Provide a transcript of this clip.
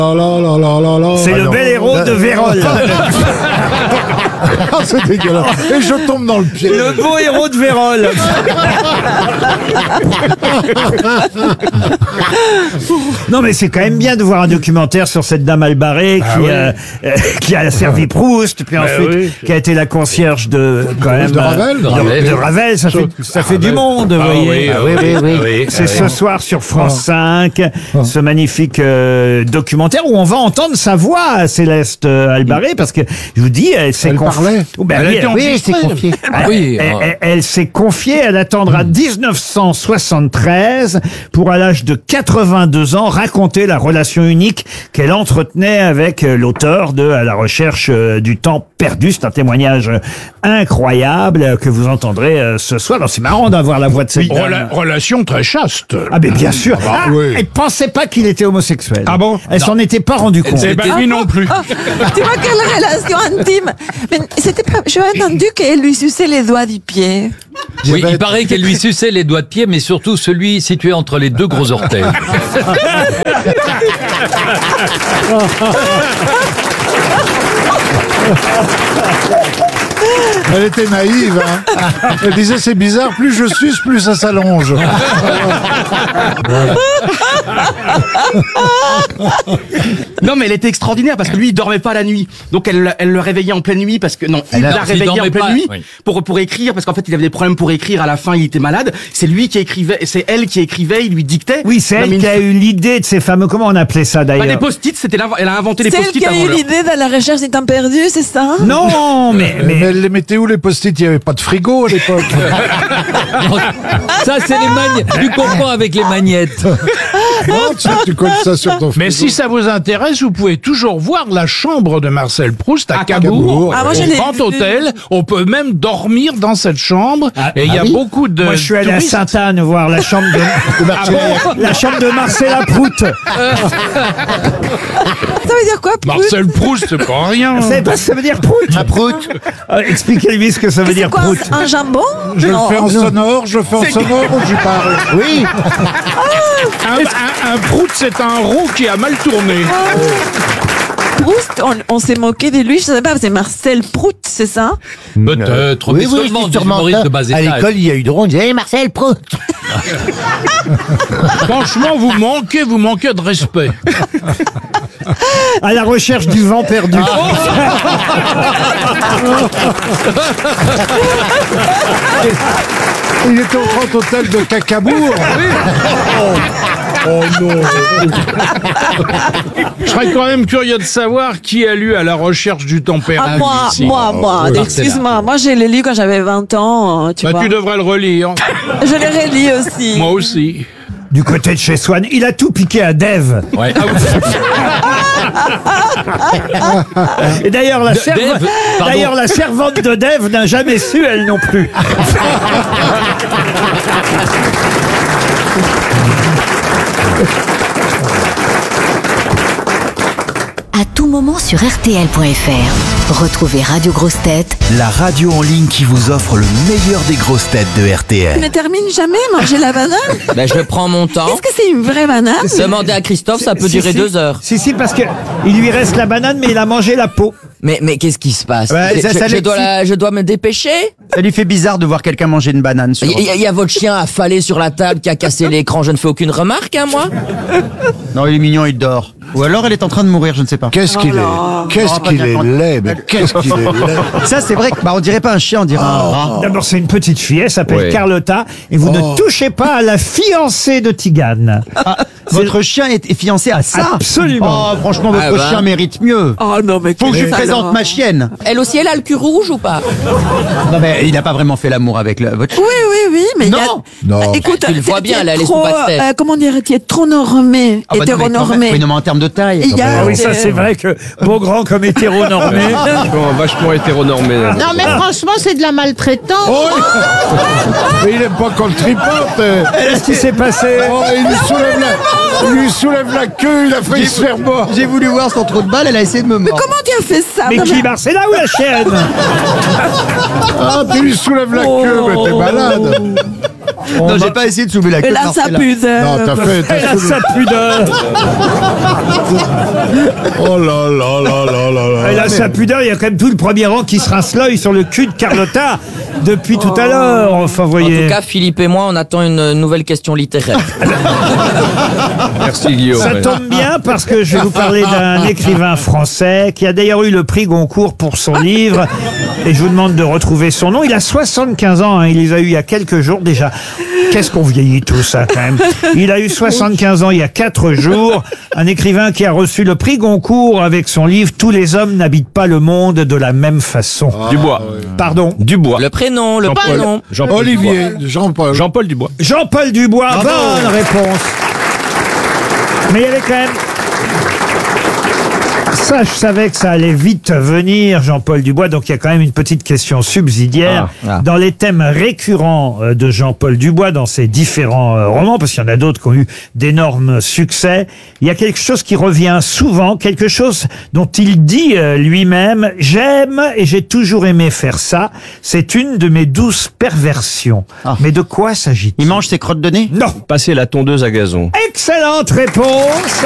C'est le bel héros de Vérole. Ah, c'est dégueulasse. Et je tombe dans le pied. Le beau héros de Vérole. Non, mais c'est quand même bien de voir un documentaire sur cette dame Albaré qui a servi Proust, puis ensuite qui a été la concierge de Ravel. De Ravel. Ça fait du monde, vous voyez. Oui. C'est ce soir sur France 5, ce magnifique documentaire où on va entendre sa voix à Céleste Albaré, parce que je vous dis, elle s'est parlait. Elle s'est confiée. Elle attendra 1973 pour, à l'âge de 82 ans, raconter la relation unique qu'elle entretenait avec l'auteur de À la recherche du temps perdu. C'est un témoignage incroyable que vous entendrez ce soir. Alors, c'est marrant d'avoir la voix de cette dame. Relation très chaste. Ah, mais bien sûr. oui. Elle pensait pas qu'il était homosexuel. Ah bon? Elle s'en était pas rendu compte. Eh ben, lui non plus. Tu vois quelle relation intime. Mais c'était pas. J'ai entendu qu'elle lui suçait les doigts du pied. Oui, il paraît qu'elle lui suçait les doigts de pied, mais surtout celui situé entre les deux gros orteils. Elle était naïve, hein. Elle disait, c'est bizarre, plus je suce, plus ça s'allonge. Non, mais elle était extraordinaire parce que lui, il dormait pas la nuit. Donc elle le réveillait en pleine nuit parce que il la réveillait en pleine nuit pour écrire, parce qu'en fait il avait des problèmes pour écrire. À la fin, il était malade. C'est lui qui écrivait, c'est elle qui écrivait. Il lui dictait. Oui, c'est elle qui a eu l'idée de ces fameux. Comment on appelait ça d'ailleurs? Les post-it, elle a inventé les C'est elle post-it qui a avant eu l'heure. l'idée de la recherche des temps perdus, c'est ça? Non, mais elle les mettait où, les post-it? Il n'y avait pas de frigo à l'époque. Ça, c'est les magnettes. Tu comprends avec les magnettes. Non, tu colles ça sur ton frigo. Mais si ça vous intéresse, vous pouvez toujours voir la chambre de Marcel Proust à Cabourg. Ah, moi, je l'ai Au Grand vu. Hôtel. On peut même dormir dans cette chambre. Et il y a beaucoup de moi je suis allé à touristes. Sainte-Anne voir la chambre de la chambre de Marcella Prout. Ça veut dire quoi, Proust? Marcel Proust, c'est pas rien. Vous savez pas ce que ça veut dire Prout? Prout. Expliquez-lui ce que ça veut C'est dire quoi, Prout. un jambon? Je le fais en sonore, ou j'y parle. Oui. Un Prout, c'est un roux qui a mal tourné. Proust, on s'est moqué de lui, je sais pas, c'est Marcel Prout, c'est ça? Peut-être, mais seulement des humoristes de bas étage. À l'école, il y a eu drôle, on disait, hey, Marcel Proust. Franchement, vous manquez de respect. À la recherche du vent perdu. Il était au Grand Hôtel de Cacabourg. Oh non. Je serais quand même curieux de savoir qui a lu À la recherche du temps perdu. Ah, moi, ici. excuse-moi, moi je l'ai lu quand j'avais 20 ans, tu vois. Tu devrais le relire. Je l'ai relis aussi. Moi aussi. Du côté de chez Swann, il a tout piqué à Dave. Ouais. Et d'ailleurs, la servante de Dave n'a jamais su, elle non plus. À tout moment sur RTL.fr. Retrouvez Radio Grosses Têtes, la radio en ligne qui vous offre le meilleur des grosses têtes de Tu RTL. ne termines jamais manger la banane? Ben, je prends mon temps. Est-ce que c'est une vraie banane? Demandez à Christophe, ça peut durer 2 heures. Si, parce que il lui reste la banane, mais il a mangé la peau. Mais qu'est-ce qui se passe? Je dois me dépêcher? Ça lui fait bizarre de voir quelqu'un manger une banane. Il y a votre chien affalé sur la table qui a cassé l'écran, je ne fais aucune remarque, hein, moi? Non, il est mignon, il dort. Ou alors elle est en train de mourir, je ne sais pas. Qu'est-ce qu'il est? Qu'est-ce qu'il est laid, mais qu'est-ce qu'il est laid? Ça, c'est vrai que, on dirait pas un chien, on dirait un rat. D'abord, c'est une petite fille, elle s'appelle Carlotta, et vous ne touchez pas à la fiancée de Tigane. Votre chien est fiancé à ça? Absolument. Oh, franchement, votre chien mérite mieux. Oh non, mais Faut que je lui présente ma chienne. Elle aussi, elle a le cul rouge ou pas? Non, mais il n'a pas vraiment fait l'amour avec votre chien. Oui, mais il y a... Non. Écoute, Tu le vois bien, elle est sous trop, pastèque. comment dire, tu es trop normé, hétéronormé. Oui, non, mais en termes de taille. Il y a- Ah oui, ça c'est vrai que beau grand comme hétéronormé. Vachement hétéronormé. Non, mais franchement, c'est de la maltraitance. Oh, mais il aime pas qu'on le tripote. Qu'est-ce qui s'est passé? Oh, il lui soulève la queue, il a failli se faire mort. J'ai voulu voir son trou de balle, elle a essayé de me mordre. Comment tu as fait ça? Mais Non, qui, Marcella ou la chienne? Ah, tu lui soulèves la queue, mais t'es malade. Non, j'ai pas essayé de soulever la queue. Elle de a sa Marcella. pudeur. Non, t'as fait. Elle a sa pudeur. Oh là là là là là là. Elle a sa pudeur. Il y a quand même tout le premier rang qui se rince l'œil sur le cul de Carlotta depuis tout à l'heure. Enfin, En voyez. tout cas, Philippe et moi, on attend une nouvelle question littéraire. Merci Guillaume. Ça tombe bien parce que je vais vous parler d'un écrivain français qui a d'ailleurs eu le prix Goncourt pour son livre et je vous demande de retrouver son nom. Il a 75 ans, hein, il les a eu il y a quelques jours déjà. Qu'est-ce qu'on vieillit tous, hein, quand même. Il a eu 75 ans il y a 4 jours. Un écrivain qui a reçu le prix Goncourt avec son livre « Tous les hommes n'habitent pas le monde de la même façon ». Dubois. Pardon. Dubois. Le prénom, le prénom. Jean-Paul Olivier, Dubois. Jean-Paul. Jean-Paul Dubois. Jean-Paul Dubois, bonne réponse. Mais il y avait quand même... Ça, je savais que ça allait vite venir, Jean-Paul Dubois, donc il y a quand même une petite question subsidiaire. Dans les thèmes récurrents de Jean-Paul Dubois, dans ses différents romans, parce qu'il y en a d'autres qui ont eu d'énormes succès, il y a quelque chose qui revient souvent, quelque chose dont il dit lui-même « J'aime et j'ai toujours aimé faire ça, c'est une de mes douces perversions ». Mais de quoi s'agit-il? Il mange ses crottes de nez? Non. Passer la tondeuse à gazon. Excellente réponse.